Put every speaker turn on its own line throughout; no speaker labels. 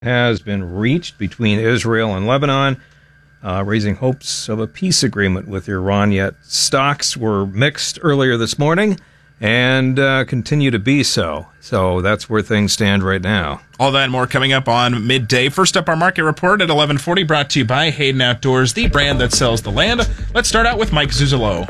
has been reached between Israel and Lebanon, raising hopes of a peace agreement with Iran. Yet stocks were mixed earlier this morning and continue to be so. So that's where things stand right now.
All that and more coming up on midday. First up, our market report at 11:40, brought to you by Hayden Outdoors, the brand that sells the land. Let's start out with Mike Zuzolo.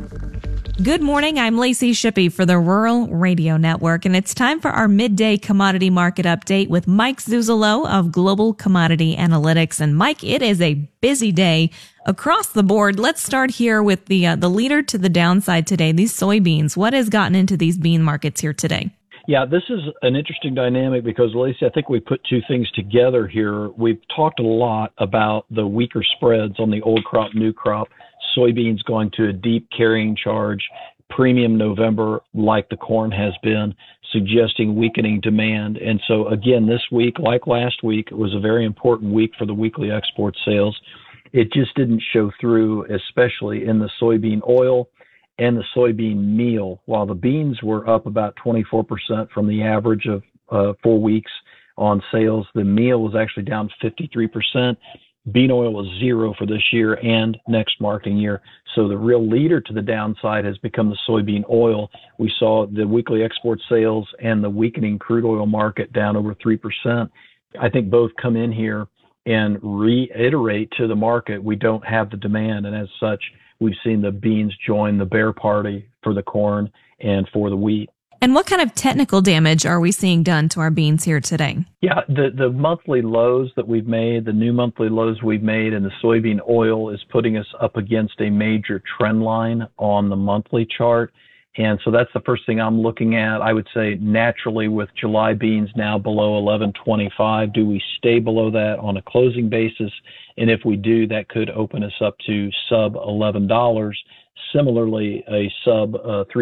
Good morning. I'm Lacey Shippey for the Rural Radio Network, and it's time for our midday commodity market update with Mike Zuzolo of Global Commodity Analytics. And Mike, it is a busy day across the board. Let's start here with the leader to the downside today, these soybeans. What has gotten into these bean markets here today?
Yeah, this is an interesting dynamic because, Lacey, I think we put two things together here. We've talked a lot about the weaker spreads on the old crop, new crop. Soybeans going to a deep carrying charge, premium November like the corn has been, suggesting weakening demand. And so again, this week, like last week, it was a very important week for the weekly export sales. It just didn't show through, especially in the soybean oil and the soybean meal. While the beans were up about 24% from the average of 4 weeks on sales, the meal was actually down 53%. Bean oil was zero for this year and next marketing year. So the real leader to the downside has become the soybean oil. We saw the weekly export sales and the weakening crude oil market down over 3%. I think both come in here and reiterate to the market we don't have the demand. And as such, we've seen the beans join the bear party for the corn and for the wheat.
And what kind of technical damage are we seeing done to our beans here today?
Yeah, the monthly lows that we've made, the new monthly lows we've made in the soybean oil is putting us up against a major trend line on the monthly chart. And so that's the first thing I'm looking at. I would say naturally with July beans now below 11.25, do we stay below that on a closing basis? And if we do, that could open us up to sub $11. Similarly, a sub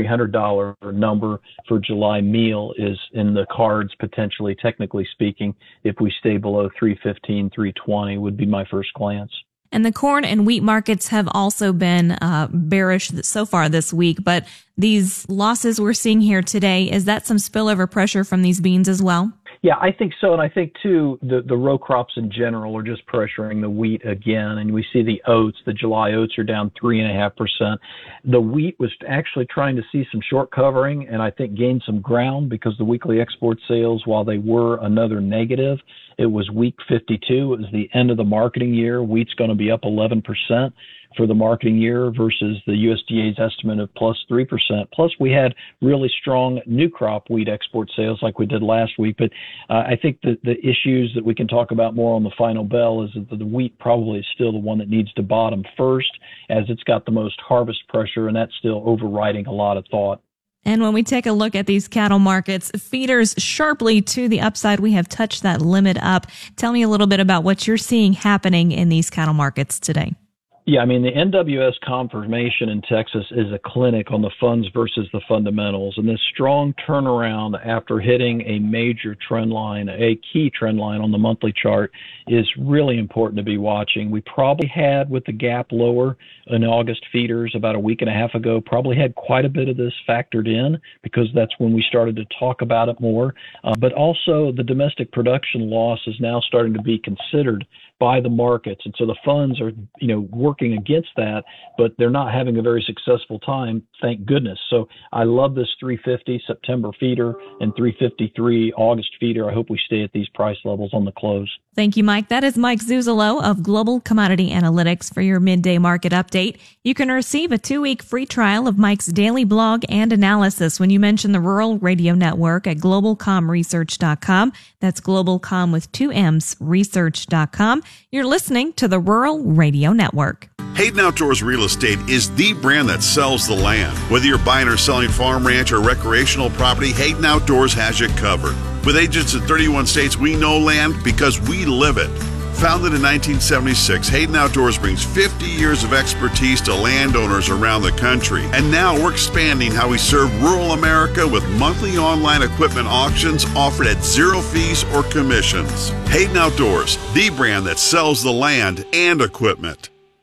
$300 number for July meal is in the cards, potentially, technically speaking. If we stay below 315, 320 would be my first glance.
And the corn and wheat markets have also been bearish so far this week. But these losses we're seeing here today, is that some spillover pressure from these beans as well?
Yeah, I think so. And I think, too, the row crops in general are just pressuring the wheat again. And we see the oats, the July oats are down 3.5%. The wheat was actually trying to see some short covering and I think gained some ground because the weekly export sales, while they were another negative, it was week 52. It was the end of the marketing year. Wheat's going to be up 11% for the marketing year versus the USDA's estimate of plus 3%. Plus, we had really strong new crop wheat export sales like we did last week. But I think that the issues that we can talk about more on the final bell is that the wheat probably is still the one that needs to bottom first, as it's got the most harvest pressure, and that's still overriding a lot of thought.
And when we take a look at these cattle markets, feeders sharply to the upside. We have touched that limit up. Tell me a little bit about what you're seeing happening in these cattle markets today.
Yeah, I mean, the NWS confirmation in Texas is a clinic on the funds versus the fundamentals. And this strong turnaround after hitting a major trend line, a key trend line on the monthly chart, is really important to be watching. We probably had, with the gap lower in August feeders about a week and a half ago, probably had quite a bit of this factored in because that's when we started to talk about it more. But also the domestic production loss is now starting to be considered by the markets. And so the funds are, working against that, but they're not having a very successful time, thank goodness. So I love this 350 September feeder and 353 August feeder. I hope we stay at these price levels on the close.
Thank you, Mike. That is Mike Zuzolo of Global Commodity Analytics for your midday market update. You can receive a 2-week free trial of Mike's daily blog and analysis when you mention the Rural Radio Network at globalcomresearch.com. That's globalcom with 2 M's, research.com. You're listening to the Rural Radio Network.
Hayden Outdoors Real Estate is the brand that sells the land. Whether you're buying or selling farm, ranch, or recreational property, Hayden Outdoors has you covered. With agents in 31 states, we know land because we live it. Founded in 1976, Hayden Outdoors brings 50 years of expertise to landowners around the country. And now we're expanding how we serve rural America with monthly online equipment auctions offered at zero fees or commissions. Hayden Outdoors, the brand that sells the land and equipment.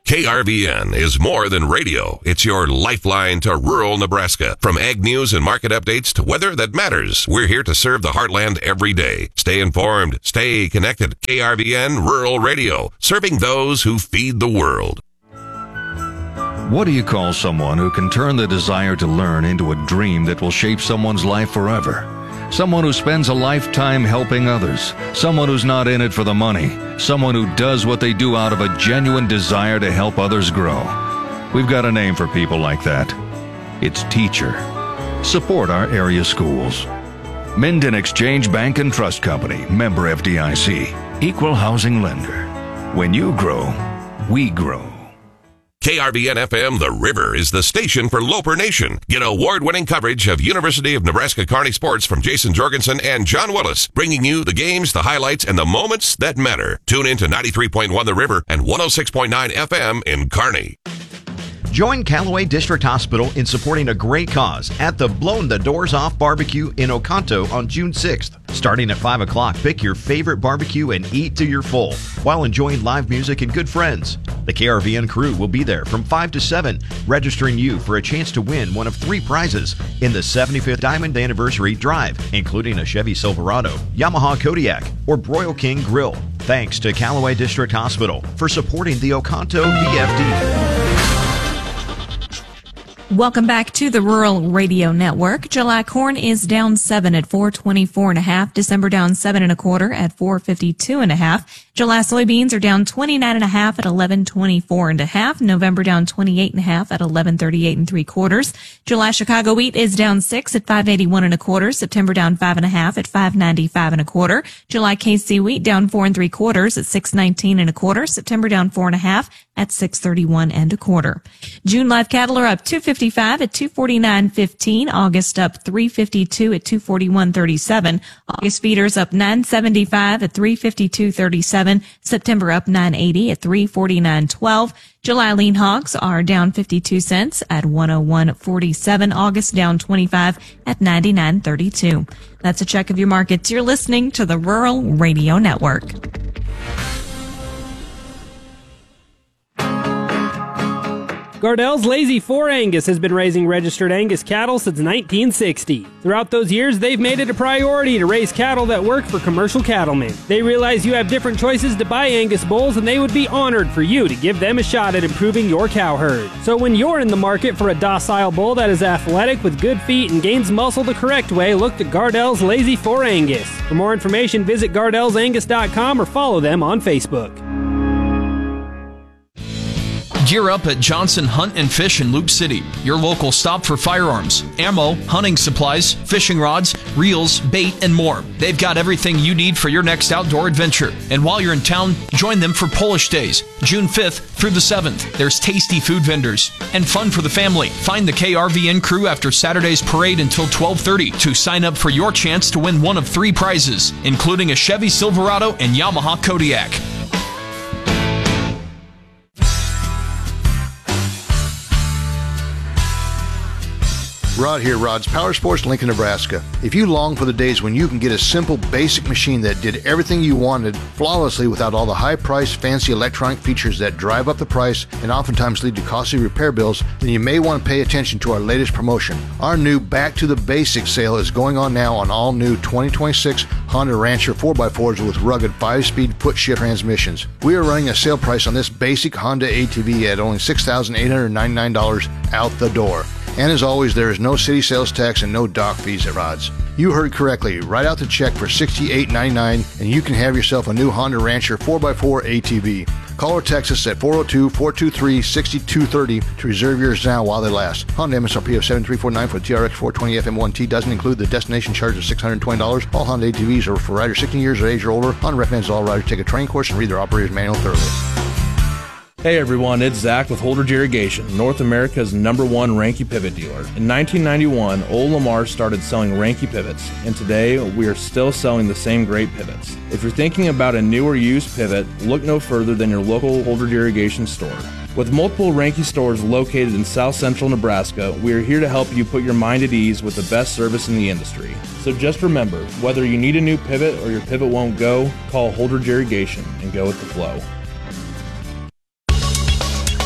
KRVN is more than radio. It's your lifeline to rural Nebraska. From ag news and market updates to weather that matters, we're here to serve the heartland every day. Stay informed, stay connected. KRVN Rural Radio, serving those who feed the world.
What do you call someone who can turn the desire to learn into a dream that will shape someone's life forever? Someone who spends a lifetime helping others. Someone who's not in it for the money. Someone who does what they do out of a genuine desire to help others grow. We've got a name for people like that. It's teacher. Support our area schools. Minden Exchange Bank and Trust Company, member FDIC, equal housing lender. When you grow, we grow.
KRVN-FM The River is the station for Loper Nation. Get award-winning coverage of University of Nebraska Kearney sports from Jason Jorgensen and John Willis, bringing you the games, the highlights, and the moments that matter. Tune in to 93.1 The River and 106.9 FM in Kearney.
Join Callaway District Hospital in supporting a great cause at the Blown the Doors Off Barbecue in Oconto on June 6th. Starting at 5 o'clock, pick your favorite barbecue and eat to your full while enjoying live music and good friends. The KRVN crew will be there from 5 to 7, registering you for a chance to win one of 3 prizes in the 75th Diamond Anniversary Drive, including a Chevy Silverado, Yamaha Kodiak, or Broil King Grill. Thanks to Callaway District Hospital for supporting the Oconto VFD.
Welcome back to the Rural Radio Network. July corn is down 7 at 424.5. December down 7 1/4 at 452.5. July soybeans are down 29.5 at 1124.5. November down 28.5 at 1138 3/4. July Chicago wheat is down 6 at 581 1/4. September down 5.5 at 595 1/4. July KC wheat down 4 3/4 at 619 1/4. September down 4.5 at 631 1/4. June live cattle are up 255 at 249.15. August up 352 at 241.37. August feeders up 975 at 352.37. September up 980 at 349.12. July lean hogs are down 52 cents at 101.47. August down 25 at 99.32. That's a check of your markets. You're listening to the Rural Radio Network.
Gardell's Lazy 4 Angus has been raising registered Angus cattle since 1960. Throughout those years, they've made it a priority to raise cattle that work for commercial cattlemen. They realize you have different choices to buy Angus bulls, and they would be honored for you to give them a shot at improving your cow herd. So when you're in the market for a docile bull that is athletic with good feet and gains muscle the correct way, look to Gardell's Lazy 4 Angus. For more information, visit GardellsAngus.com or follow them on Facebook.
Gear up at Johnson Hunt and Fish in Loop City, your local stop for firearms, ammo, hunting supplies, fishing rods, reels, bait, and more. They've got everything you need for your next outdoor adventure. And while you're in town, join them for Polish Days, June 5th through the 7th. There's tasty food vendors and fun for the family. Find the KRVN crew after Saturday's parade until 12:30 to sign up for your chance to win one of 3 prizes, including a Chevy Silverado and Yamaha Kodiak.
Rod here, Rod's Power Sports, Lincoln, Nebraska. If you long for the days when you can get a simple, basic machine that did everything you wanted flawlessly without all the high-priced, fancy electronic features that drive up the price and oftentimes lead to costly repair bills, then you may want to pay attention to our latest promotion. Our new Back to the Basics sale is going on now on all new 2026 Honda Rancher 4x4s with rugged 5-speed foot-shift transmissions. We are running a sale price on this basic Honda ATV at only $6,899 out the door. And as always, there is no city sales tax and no dock fees at Rod's. You heard correctly. Write out the check for $68.99 and you can have yourself a new Honda Rancher 4x4 ATV. Call or text us at 402-423-6230 to reserve yours now while they last. Honda MSRP of $7,349 for the TRX 420 FM1T doesn't include the destination charge of $620. All Honda ATVs are for riders 16 years of age or older. Honda recommends all riders take a training course and read their operator's manual thoroughly.
Hey everyone, it's Zach with Holdridge Irrigation, North America's #1 Ranke pivot dealer. In 1991, Old Lamar started selling Ranke pivots, and today we are still selling the same great pivots. If you're thinking about a new or used pivot, look no further than your local Holdridge Irrigation store. With multiple Ranke stores located in South Central Nebraska, we are here to help you put your mind at ease with the best service in the industry. So just remember, whether you need a new pivot or your pivot won't go, call Holdridge Irrigation and go with the flow.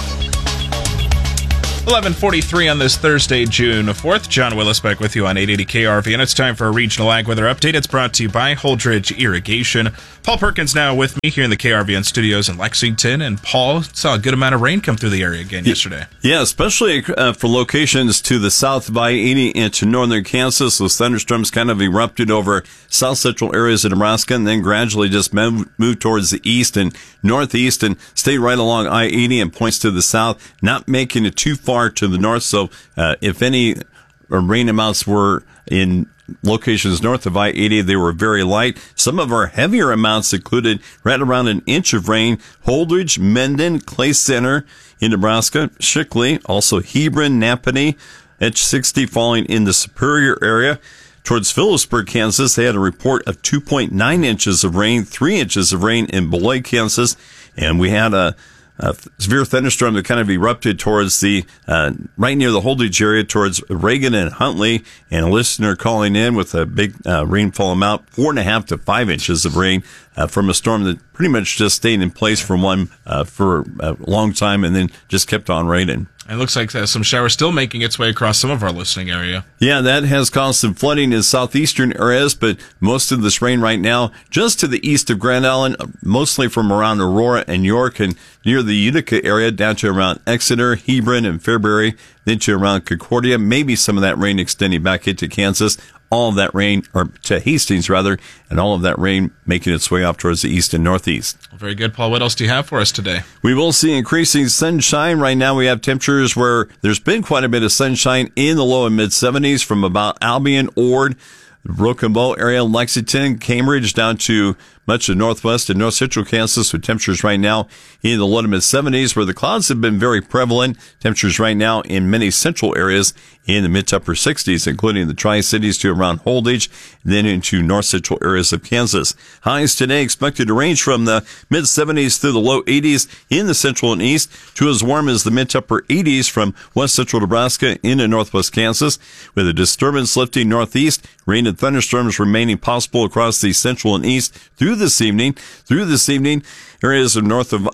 11:43 on this Thursday, June 4th. John Willis back with you on 880 KRV, and it's time for a regional ag weather update. It's brought to you by Holdridge Irrigation. Paul Perkins now with me here in the KRVN studios in Lexington. And Paul, saw a good amount of rain come through the area again yesterday.
Yeah, especially for locations to the south of I-80 into northern Kansas. Those thunderstorms kind of erupted over south central areas of Nebraska and then gradually just moved towards the east and northeast and stayed right along I-80 and points to the south, not making it too far to the north. So if any rain amounts were in locations north of I-80, they were very light. Some of our heavier amounts included right around an inch of rain. Holdridge, Mendon, Clay Center in Nebraska, Shickley, also Hebron, Napanee, H60 falling in the Superior area. Towards Phillipsburg, Kansas, they had a report of 2.9 inches of rain, 3 inches of rain in Beloit, Kansas, and we had a severe thunderstorm that kind of erupted towards the right near the Holdridge area towards Reagan and Huntley, and a listener calling in with a big rainfall amount, 4.5 to 5 inches of rain from a storm that pretty much just stayed in place for a long time and then just kept on raining.
It looks like some showers still making its way across some of our listening area.
Yeah, that has caused some flooding in southeastern areas, but most of this rain right now just to the east of Grand Island, mostly from around Aurora and York and near the Utica area down to around Exeter, Hebron, and Fairbury, then to around Concordia. Maybe some of that rain extending back into Kansas. All of that rain, or to Hastings rather, and all of that rain making its way up towards the east and northeast.
Very good, Paul. What else do you have for us today?
We will see increasing sunshine. Right now we have temperatures where there's been quite a bit of sunshine in the low and mid 70s from about Albion, Ord, Broken Bow area, Lexington, Cambridge, down to much of northwest and north central Kansas, with temperatures right now in the low to mid 70s, where the clouds have been very prevalent. Temperatures right now in many central areas in the mid to upper 60s, including the Tri-Cities to around Holdridge, and then into north central areas of Kansas. Highs today expected to range from the mid 70s through the low 80s in the central and east to as warm as the mid to upper 80s from west central Nebraska into northwest Kansas, with a disturbance lifting northeast. Rain and thunderstorms remaining possible across the central and east through this evening. Areas north of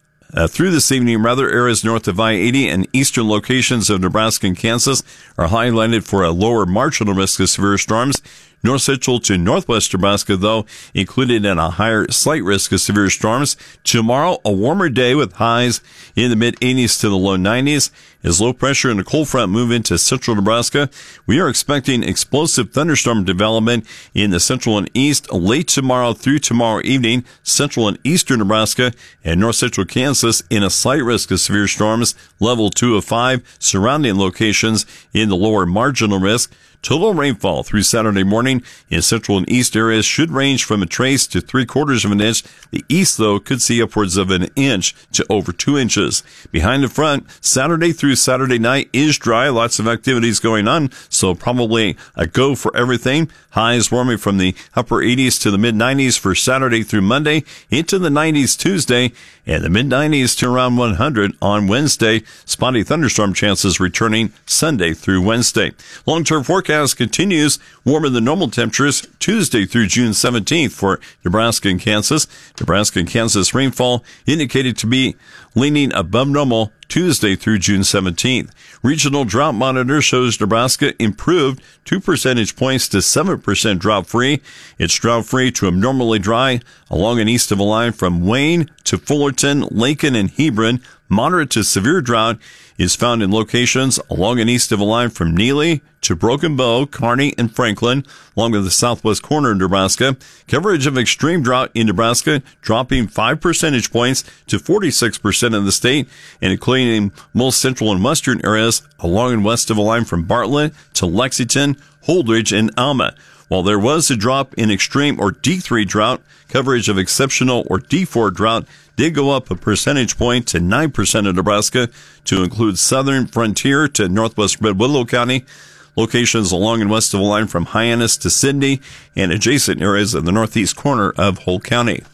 I-80 and eastern locations of Nebraska and Kansas are highlighted for a lower marginal risk of severe storms. North central to northwest Nebraska, though, included in a higher slight risk of severe storms. Tomorrow, a warmer day with highs in the mid-80s to the low 90s. As low pressure and a cold front move into central Nebraska, we are expecting explosive thunderstorm development in the central and east late tomorrow through tomorrow evening. Central and eastern Nebraska and north central Kansas in a slight risk of severe storms, level 2 of 5. Surrounding locations in the lower marginal risk. Total rainfall through Saturday morning in central and east areas should range from a trace to 3/4 of an inch. The east, though, could see upwards of an inch to over 2 inches. Behind the front, Saturday through Saturday night is dry. Lots of activities going on, so probably a go for everything. Highs warming from the upper 80s to the mid-90s for Saturday through Monday, into the 90s Tuesday, and the mid-90s to around 100 on Wednesday. Spotty thunderstorm chances returning Sunday through Wednesday. Long-term forecast continues warmer than normal temperatures Tuesday through June 17th for Nebraska and Kansas. Nebraska and Kansas rainfall indicated to be leaning above normal Tuesday through June 17th. Regional drought monitor shows Nebraska improved 2 percentage points to 7% drought free. It's drought free to abnormally dry along and east of a line from Wayne to Fullerton, Lincoln, and Hebron. Moderate to severe drought is found in locations along and east of a line from Neely to Broken Bow, Kearney, and Franklin, along with the southwest corner of Nebraska. Coverage of extreme drought in Nebraska dropping 5 percentage points to 46% of the state, and including most central and western areas along and west of a line from Bartlett to Lexington, Holdridge, and Alma. While there was a drop in extreme or D3 drought, coverage of exceptional or D4 drought did go up a percentage point to 9% of Nebraska, to include southern frontier to northwest Red Willow County, locations along and west of a line from Hyannis to Sidney, and adjacent areas in the northeast corner of Hull County.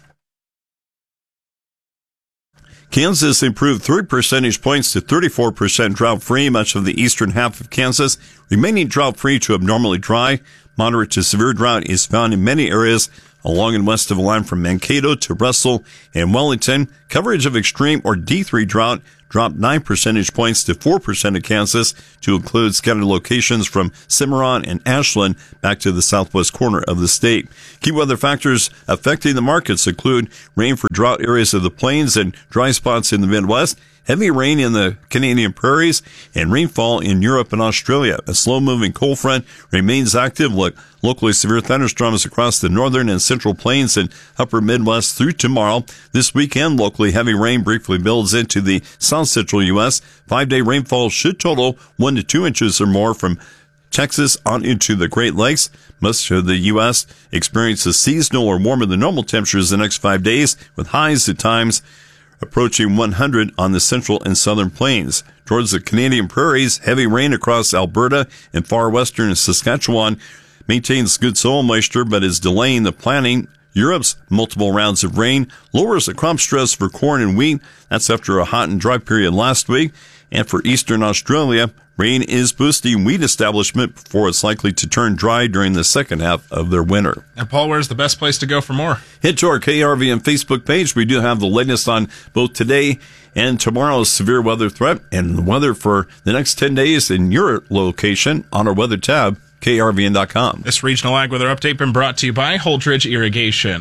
Kansas improved 3 percentage points to 34% drought-free, much of the eastern half of Kansas remaining drought-free to abnormally dry. Moderate to severe drought is found in many areas along and west of a line from Mankato to Russell and Wellington. Coverage of extreme or D3 drought dropped 9 percentage points to 4% in Kansas to include scattered locations from Cimarron and Ashland back to the southwest corner of the state. Key weather factors affecting the markets include rain for drought areas of the plains and dry spots in the Midwest, heavy rain in the Canadian prairies, and rainfall in Europe and Australia. A slow-moving cold front remains active, locally severe thunderstorms across the northern and central plains and upper Midwest through tomorrow. This weekend, locally heavy rain briefly builds into the south-central U.S. 5-day rainfall should total 1 to 2 inches or more from Texas on into the Great Lakes. Most of the U.S. experiences seasonal or warmer than normal temperatures the next 5 days, with highs at times approaching 100 on the central and southern plains. Towards the Canadian prairies, heavy rain across Alberta and far western Saskatchewan maintains good soil moisture but is delaying the planting. Europe's multiple rounds of rain lowers the crop stress for corn and wheat. That's after a hot and dry period last week. And for eastern Australia, rain is boosting wheat establishment before it's likely to turn dry during the second half of their winter.
And Paul, where's the best place to go for more?
Head to our KRVN Facebook page. We do have the latest on both today and tomorrow's severe weather threat and the weather for the next 10 days in your location on our weather tab, krvn.com.
This regional ag weather update been brought to you by Holdridge Irrigation.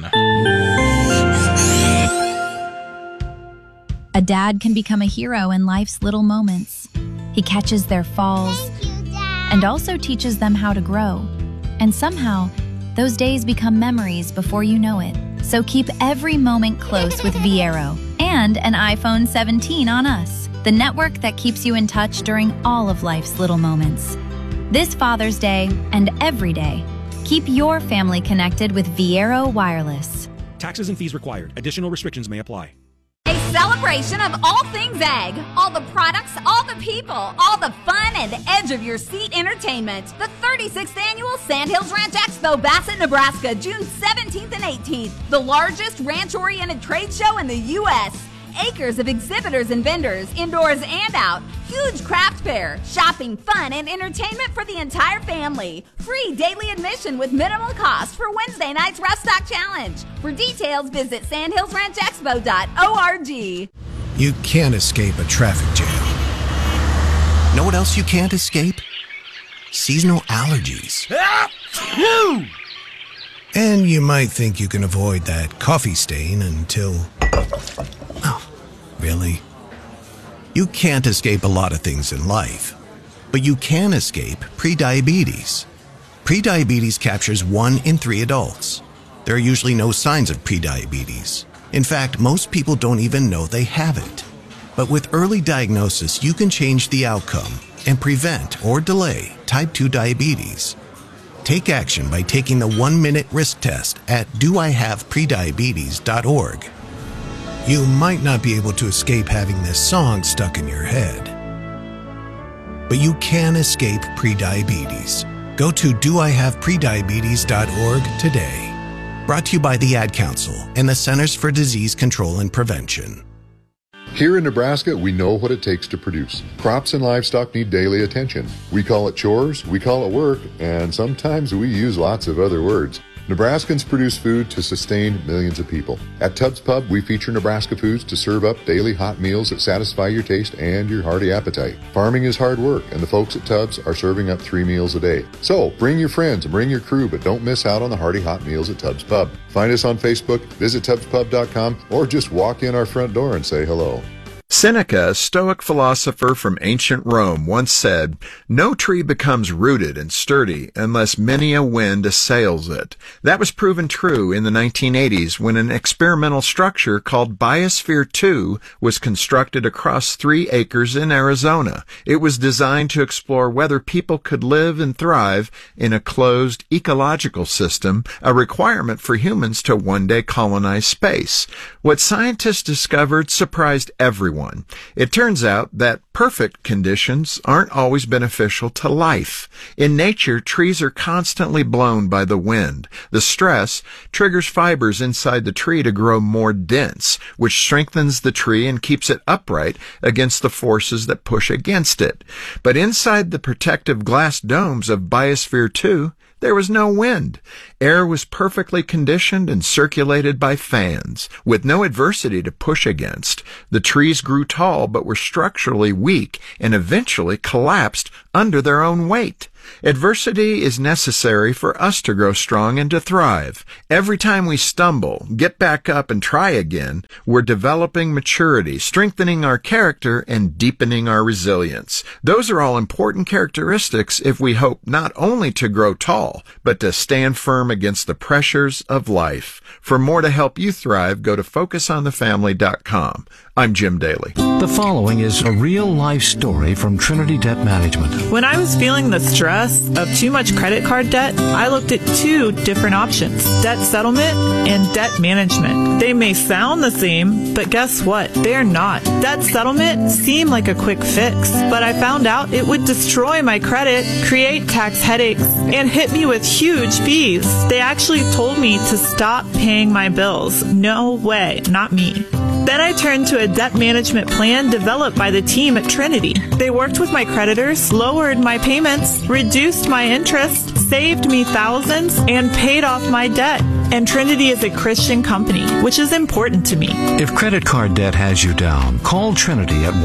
A dad can become a hero in life's little moments. He catches their falls and also teaches them how to grow. And somehow, those days become memories before you know it. So keep every moment close with Viero and an iPhone 17 on us, the network that keeps you in touch during all of life's little moments. This Father's Day and every day, keep your family connected with Viero Wireless.
Taxes and fees required. Additional restrictions may apply.
A celebration of all things ag. All the products, all the people, all the fun and edge of your seat entertainment. The 36th Annual Sandhills Ranch Expo, Bassett, Nebraska, June 17th and 18th. The largest ranch-oriented trade show in the U.S. Acres of exhibitors and vendors, indoors and out. Huge craft fair, shopping, fun, and entertainment for the entire family. Free daily admission with minimal cost for Wednesday night's Rough Stock Challenge. For details, visit sandhillsranchexpo.org.
You can't escape a traffic jam. Know what else you can't escape? Seasonal allergies. And you might think you can avoid that coffee stain until... Oh, really? You can't escape a lot of things in life, but you can escape prediabetes. Prediabetes captures 1 in 3 adults. There are usually no signs of prediabetes. In fact, most people don't even know they have it. But with early diagnosis, you can change the outcome and prevent or delay type 2 diabetes. Take action by taking the 1-minute risk test at doihaveprediabetes.org. You might not be able to escape having this song stuck in your head, but you can escape prediabetes. Go to doihaveprediabetes.org today. Brought to you by the Ad Council and the Centers for Disease Control and Prevention.
Here in Nebraska, we know what it takes to produce. Crops and livestock need daily attention. We call it chores, we call it work, and sometimes we use lots of other words. Nebraskans produce food to sustain millions of people. At Tubbs Pub, we feature Nebraska foods to serve up daily hot meals that satisfy your taste and your hearty appetite. Farming is hard work, and the folks at Tubbs are serving up 3 meals a day. So, bring your friends and bring your crew, but don't miss out on the hearty hot meals at Tubbs Pub. Find us on Facebook, visit TubbsPub.com, or just walk in our front door and say hello.
Seneca, a Stoic philosopher from ancient Rome, once said, "No tree becomes rooted and sturdy unless many a wind assails it." That was proven true in the 1980s when an experimental structure called Biosphere 2 was constructed across 3 acres in Arizona. It was designed to explore whether people could live and thrive in a closed ecological system, a requirement for humans to one day colonize space. What scientists discovered surprised everyone. It turns out that perfect conditions aren't always beneficial to life. In nature, trees are constantly blown by the wind. The stress triggers fibers inside the tree to grow more dense, which strengthens the tree and keeps it upright against the forces that push against it. But inside the protective glass domes of Biosphere 2, There was no wind. Air was perfectly conditioned and circulated by fans, with no adversity to push against. The trees grew tall but were structurally weak and eventually collapsed under their own weight. Adversity is necessary for us to grow strong and to thrive. Every time we stumble, get back up and try again, we're developing maturity, strengthening our character, and deepening our resilience. Those are all important characteristics if we hope not only to grow tall, but to stand firm against the pressures of life. For more to help you thrive, go to FocusOnTheFamily.com. I'm Jim Daly.
The following is a real-life story from Trinity Debt Management.
When I was feeling the stress of too much credit card debt, I looked at two different options: debt settlement and debt management. They may sound the same, but guess what? They're not. Debt settlement seemed like a quick fix, but I found out it would destroy my credit, create tax headaches, and hit me with huge fees. They actually told me to stop paying my bills. No way, not me. Then I turned to a debt management plan developed by the team at Trinity. They worked with my creditors, lowered my payments, reduced my interest, saved me thousands, and paid off my debt. And Trinity is a Christian company, which is important to me.
If credit card debt has you down, call Trinity at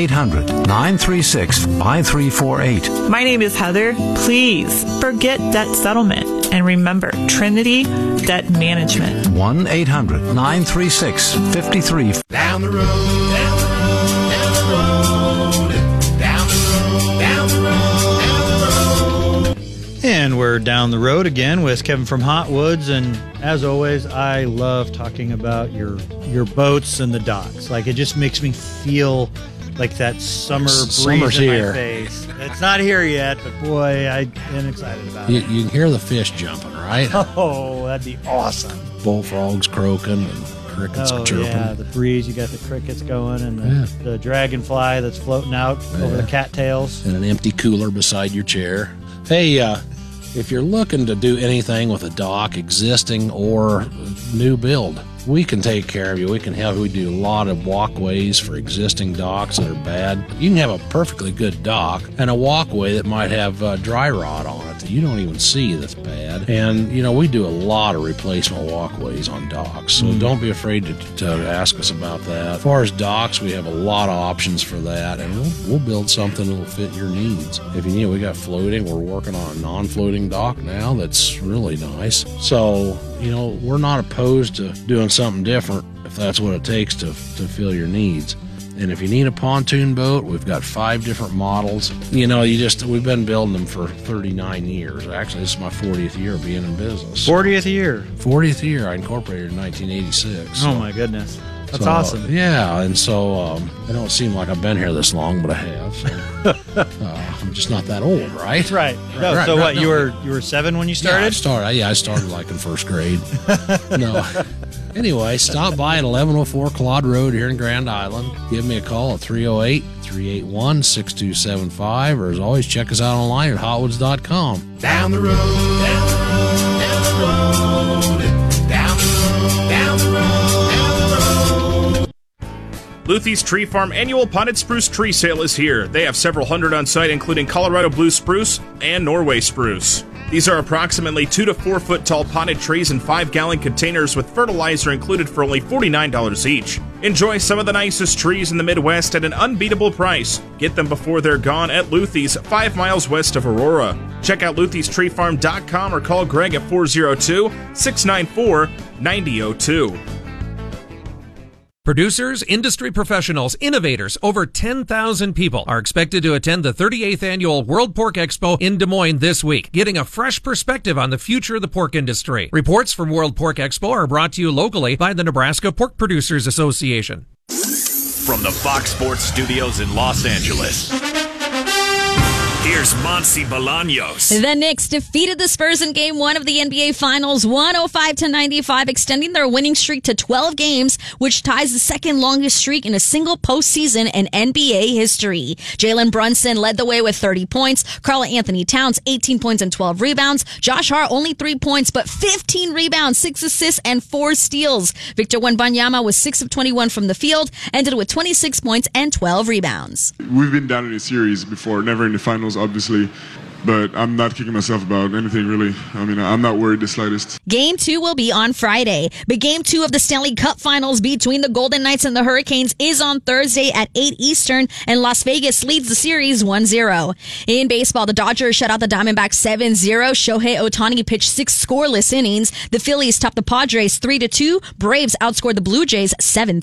1-800-936-5348.
My name is Heather. Please forget debt settlement. And remember, Trinity Debt Management.
1-800-936-5348.
Down the road, down the road, down the road, down the road, down the road, down the road.
And we're down the road again with Kevin from Hot Woods, and as always, I love talking about your boats and the docks. Like, it just makes me feel like that summer breeze in my face. It's not here yet, but boy, I am excited about it.
You can hear the fish jumping, right?
Oh, that'd be awesome.
Bullfrogs croaking and crickets chirping.
Yeah, the breeze, you got the crickets going, and the dragonfly that's floating out over the cattails.
And an empty cooler beside your chair. Hey, if you're looking to do anything with a dock, existing or new build, we can take care of you. We can help. We do a lot of walkways for existing docks that are bad. You can have a perfectly good dock and a walkway that might have dry rot on it that you don't even see that's bad. And, we do a lot of replacement walkways on docks, so don't be afraid to ask us about that. As far as docks, we have a lot of options for that, and we'll build something that'll fit your needs. If you need, we got floating. We're working on a non-floating dock now that's really nice. So, we're not opposed to doing something different if that's what it takes to fill your needs. And if you need a pontoon boat, we've got 5 different models. We've been building them for 39 years. Actually, this is my 40th year being in business.
40th year?
40th year. I incorporated in 1986.
So. Oh, my goodness. That's awesome.
Yeah, and so I don't seem like I've been here this long, but I have. So, I'm just not that old, right?
Right. No,
right,
so
right,
what? No. You were 7 when you started?
I started like in first grade. No. Anyway, stop by at 1104 Claude Road here in Grand Island. Give me a call at 308-381-6275, or as always, check us out online at hotwoods.com.
Down the road, down the road, down the road, down the road, down the road, down the road.
Luthy's Tree Farm annual potted spruce tree sale is here. They have several hundred on site, including Colorado blue spruce and Norway spruce. These are approximately 2 to 4 foot tall potted trees in 5-gallon containers with fertilizer included for only $49 each. Enjoy some of the nicest trees in the Midwest at an unbeatable price. Get them before they're gone at Luthy's, 5 miles west of Aurora. Check out LuthysTreeFarm.com or call Greg at 402-694-9002.
Producers, industry professionals, innovators, over 10,000 people are expected to attend the 38th Annual World Pork Expo in Des Moines this week, getting a fresh perspective on the future of the pork industry. Reports from World Pork Expo are brought to you locally by the Nebraska Pork Producers Association.
From the Fox Sports Studios in Los Angeles, here's Monse Bolaños.
The Knicks defeated the Spurs in Game 1 of the NBA Finals 105-95, extending their winning streak to 12 games, which ties the second longest streak in a single postseason in NBA history. Jalen Brunson led the way with 30 points. Karl-Anthony Towns, 18 points and 12 rebounds. Josh Hart, only 3 points, but 15 rebounds, 6 assists, and 4 steals. Victor Wembanyama was 6 of 21 from the field, ended with 26 points and 12 rebounds.
We've been down in a series before, never in the finals, obviously.
but I'm not kicking myself about anything really. I mean, I'm not worried the slightest.
Game 2 will be on Friday, but Game 2 of the Stanley Cup Finals between the Golden Knights and the Hurricanes is on Thursday at 8 Eastern, and Las Vegas leads the series 1-0. In baseball, the Dodgers shut out the Diamondbacks 7-0. Shohei Ohtani pitched 6 scoreless innings. The Phillies topped the Padres 3-2. Braves outscored the Blue Jays 7-3.